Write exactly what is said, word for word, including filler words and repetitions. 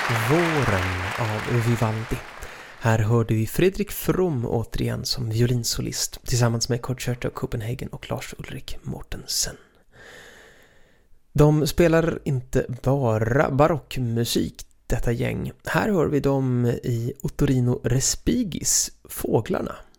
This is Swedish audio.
Våren av Vivaldi. Här hörde vi Fredrik From återigen som violinsolist tillsammans med Concerto Copenhagen och Lars Ulrik Mortensen. De spelar inte bara barockmusik, detta gäng. Här hör vi dem i Ottorino Respigis Fåglarna.